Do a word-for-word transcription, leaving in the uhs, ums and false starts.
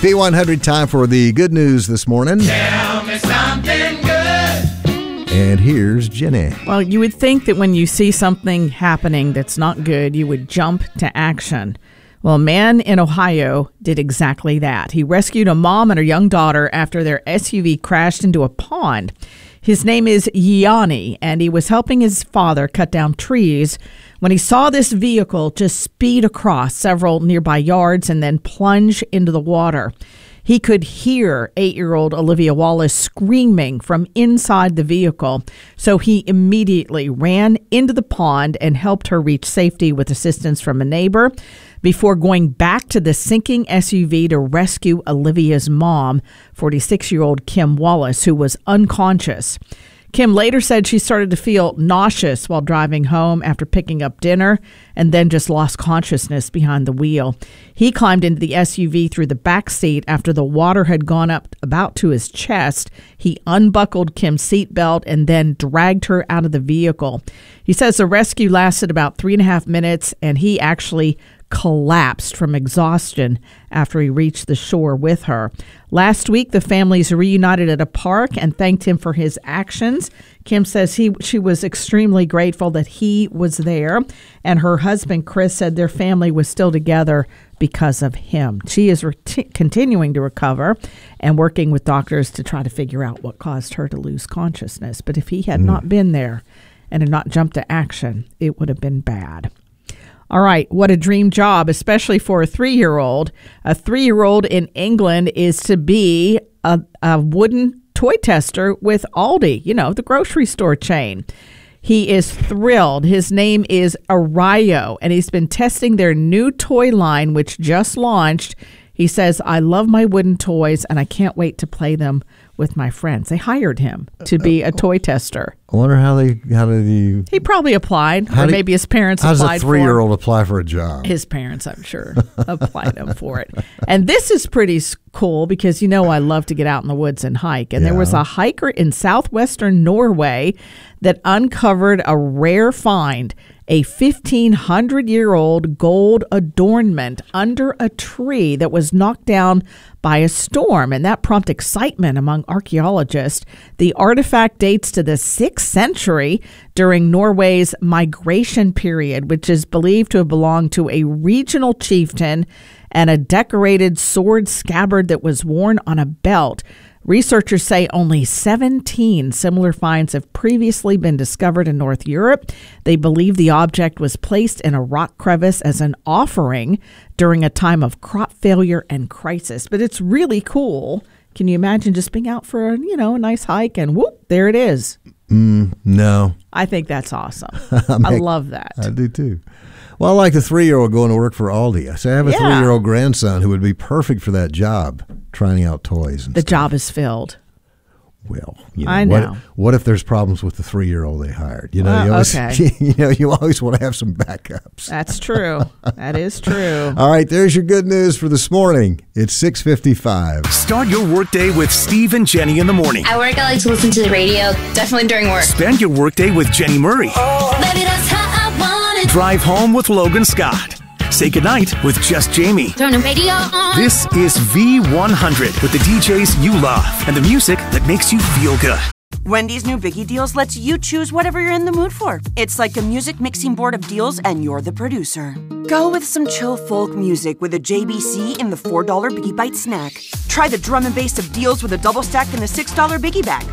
B one hundred, time for the good news this morning. Tell me something good. And here's Jenny. Well, you would think that when you see something happening that's not good, you would jump to action. Well, a man in Ohio did exactly that. He rescued a mom and her young daughter after their S U V crashed into a pond. His name is Yanni, and he was helping his father cut down trees when he saw this vehicle just speed across several nearby yards and then plunge into the water. He could hear eight-year-old Olivia Wallace screaming from inside the vehicle, so he immediately ran into the pond and helped her reach safety with assistance from a neighbor before going back to the sinking S U V to rescue Olivia's mom, forty-six-year-old Kim Wallace, who was unconscious. Kim later said she started to feel nauseous while driving home after picking up dinner and then just lost consciousness behind the wheel. He climbed into the S U V through the back seat after the water had gone up about to his chest. He unbuckled Kim's seatbelt and then dragged her out of the vehicle. He says the rescue lasted about three and a half minutes, and he actually collapsed from exhaustion after he reached the shore with her. Last week, the families reunited at a park and thanked him for his actions. Kim says he she was extremely grateful that he was there, and her husband, Chris, said their family was still together because of him. She is re- continuing to recover and working with doctors to try to figure out what caused her to lose consciousness. But if he had mm. not been there and had not jumped to action, it would have been bad. All right, what a dream job, especially for a three-year-old. A three-year-old in England is to be a, a wooden toy tester with Aldi, you know, the grocery store chain. He is thrilled. His name is Arayo, and he's been testing their new toy line, which just launched. He says, I love my wooden toys, and I can't wait to play them with my friends. They hired him to be a toy tester. I wonder how they, how did you... He probably applied, or do, maybe his parents applied for it. How does a three-year-old apply for a job? His parents, I'm sure, applied him for it. And this is pretty cool because, you know, I love to get out in the woods and hike. And yeah. there was a hiker in southwestern Norway that uncovered a rare find, a fifteen hundred year old gold adornment under a tree that was knocked down by a storm, and that prompted excitement among archaeologists. The artifact dates to the sixth century during Norway's migration period, which is believed to have belonged to a regional chieftain, and a decorated sword scabbard that was worn on a belt. Researchers say only seventeen similar finds have previously been discovered in North Europe. They believe the object was placed in a rock crevice as an offering during a time of crop failure and crisis. But it's really cool. Can you imagine just being out for a, you know, a nice hike and whoop, there it is? Mm, no. I think that's awesome. I, I love that. I do too. Well, I like the three-year-old going to work for Aldi. I say I have a yeah. three-year-old grandson who would be perfect for that job, trying out toys and The stuff. job is filled. Well, you know, I what, know. What if there's problems with the three-year-old they hired? You know, Uh, you always, okay. you know, you always want to have some backups. That's true. That is true. All right, there's your good news for this morning. It's six fifty-five. Start your workday with Steve and Jenny in the morning. At work, I like to listen to the radio, definitely during work. Spend your workday with Jenny Murray. Oh, baby, that's how I want it. Drive home with Logan Scott. Say goodnight with Just Jamie. Turn the radio on. This is V one hundred with the D Js you love and the music that makes you feel good. Wendy's new Biggie Deals lets you choose whatever you're in the mood for. It's like a music mixing board of deals, and you're the producer. Go with some chill folk music with a J B C in the four dollar Biggie Bite snack. Try the drum and bass of deals with a double stack in the six dollar Biggie Bag.